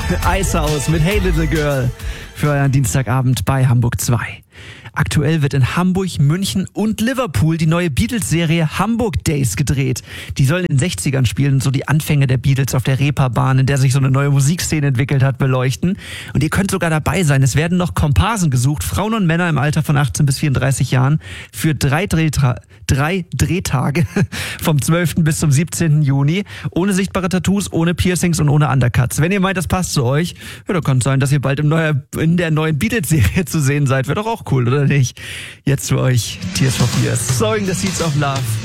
Eishaus mit Hey Little Girl für euren Dienstagabend bei Hamburg 2. Aktuell wird in Hamburg, München und Liverpool die neue Beatles-Serie Hamburg Days gedreht. Die soll in den 60ern spielen und so die Anfänge der Beatles auf der Reeperbahn, in der sich so eine neue Musikszene entwickelt hat, beleuchten. Und ihr könnt sogar dabei sein. Es werden noch Komparsen gesucht, Frauen und Männer im Alter von 18 bis 34 Jahren für drei Drehtage vom 12. bis zum 17. Juni. Ohne sichtbare Tattoos, ohne Piercings und ohne Undercuts. Wenn ihr meint, das passt zu euch, ja, dann kann es sein, dass ihr bald in der neuen Beatles-Serie zu sehen seid. Wäre doch auch cool, oder nicht? Jetzt für euch Tears for Fears. Sowing the Seeds of Love.